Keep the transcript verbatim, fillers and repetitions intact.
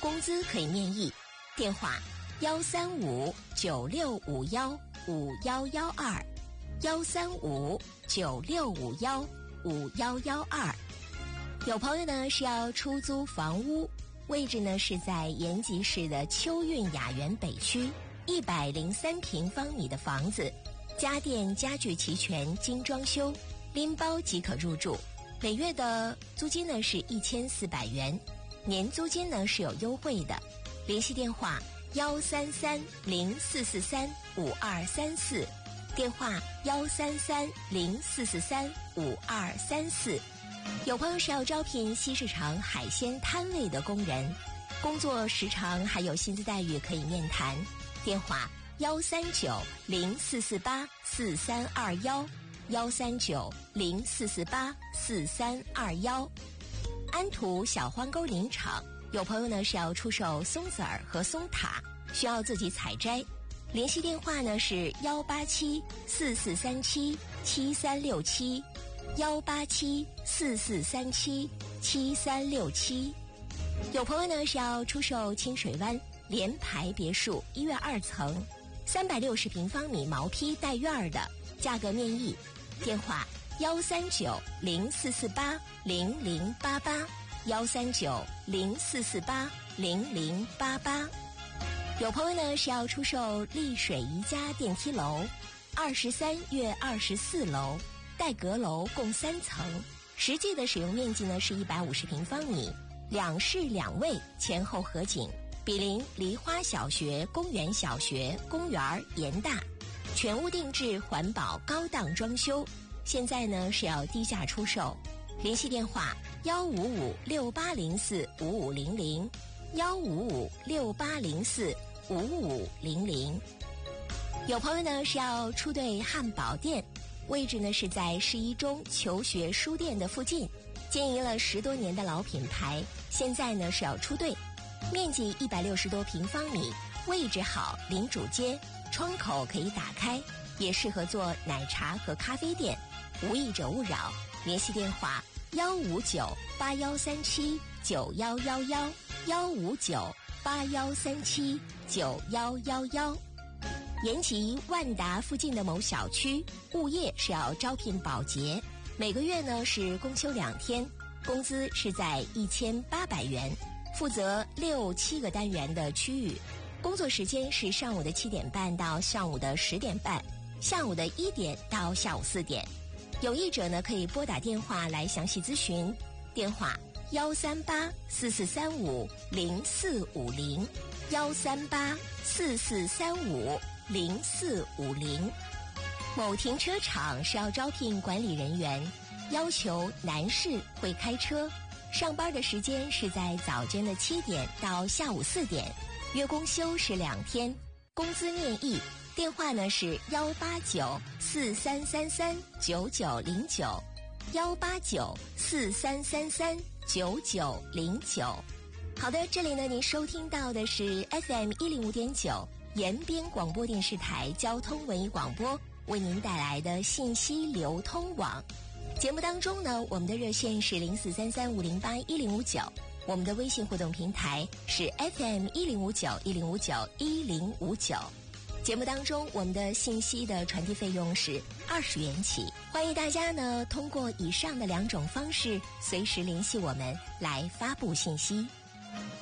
工资可以面议，电话幺三五九六五幺五幺幺二，幺三五九六五幺五幺幺二。有朋友呢是要出租房屋，位置呢是在延吉市的秋韵雅园北区，一百零三平方米的房子，家电家具齐全，精装修，拎包即可入住。每月的租金呢是一千四百元，年租金呢是有优惠的。联系电话幺三三零四四三五二三四，电话幺三三零四四三五二三四。有朋友是要招聘西市场海鲜摊位的工人，工作时长还有薪资待遇可以面谈，电话幺三九零四四八四三二幺，幺三九零四四八四三二幺。安图小欢沟林场，有朋友呢是要出售松子儿和松塔，需要自己采摘，联系电话呢是幺八七四四三七七三六七，幺八七四四三七七三六七。有朋友呢是要出售清水湾联排别墅一院二层，三百六十平方米毛坯带院的，价格面议，电话幺三九零四四八零零八八，幺三九零四四八零零八八。有朋友呢是要出售丽水宜家电梯楼，二十三月二十四楼，带阁楼共三层，实际的使用面积呢是一百五十平方米，两室两卫，前后合景，比邻梨花小学、公园小学、公园严大，全屋定制环保高档装修，现在呢是要低价出售。联系电话幺五五六八零四五五零零，幺五五六八零四五五零零。有朋友呢是要出对汉堡店，位置呢是在市一中求学书店的附近，经营了十多年的老品牌，现在呢是要出队，面积一百六十多平方米，位置好，临主街，窗口可以打开，也适合做奶茶和咖啡店，无益者勿扰。联系电话幺五九八幺三七九幺幺幺，幺五九八幺三七九幺幺幺。延吉万达附近的某小区物业是要招聘保洁，每个月呢是公休两天，工资是在一千八百元，负责六七个单元的区域，工作时间是上午的七点半到上午的十点半，下午的一点到下午四点。有意者呢可以拨打电话来详细咨询，电话幺三八四四三五零四五零，幺三八四四三五零四五零。某停车场是要招聘管理人员，要求男士会开车，上班的时间是在早间的七点到下午四点，月公休是两天，工资面议，电话呢是幺八九四三三三九九零九，幺八九四三三三九九零九。好的，这里呢您收听到的是 F M 一零五点九延边广播电视台交通文艺广播为您带来的信息流通网。节目当中呢，我们的热线是零四三三五零八一零五九，我们的微信互动平台是 F M 一零五九一零五九一零五九。节目当中我们的信息的传递费用是二十元起，欢迎大家呢通过以上的两种方式随时联系我们来发布信息。